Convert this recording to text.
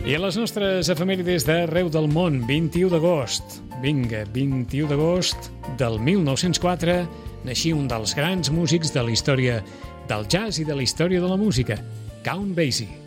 I a les nostres efemèrides d'arreu del món, 21 d'agost. Vinga, 21 d'agost del 1904, naixia un dels grans músics de la història del jazz i de la història de la música, Count Basie.